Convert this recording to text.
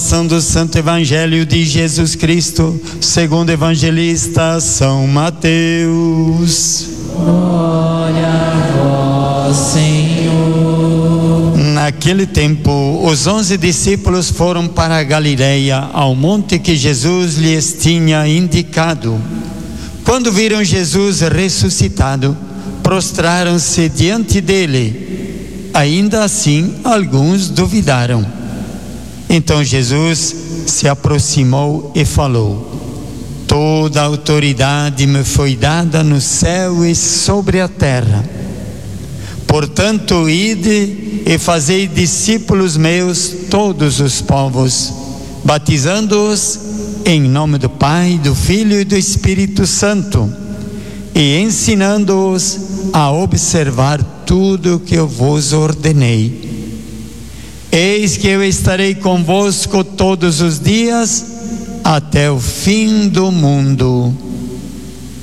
Proclamação do Santo Evangelho de Jesus Cristo, segundo o evangelista São Mateus. Glória a vós, Senhor. Naquele tempo, os 11 discípulos foram para a Galileia, ao monte que Jesus lhes tinha indicado. Quando viram Jesus ressuscitado, prostraram-se diante dele. Ainda assim, alguns duvidaram. Então Jesus se aproximou e falou: toda a autoridade me foi dada no céu e sobre a terra. Portanto, ide e fazei discípulos meus todos os povos, batizando-os em nome do Pai, do Filho e do Espírito Santo, e ensinando-os a observar tudo o que eu vos ordenei. Eis que eu estarei convosco todos os dias, até o fim do mundo.